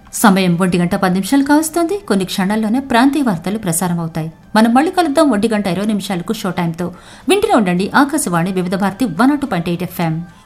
సమయం 1:10 కావస్తోంది. కొన్ని క్షణాల్లోనే ప్రాంతీయ వార్తలు ప్రసారం అవుతాయి. మనం మళ్ళీ కలుద్దాం 1:20 షో టైంతో. వింటూనే ఉండండి ఆకాశవాణి వివిధ భారతి 102.8 FM.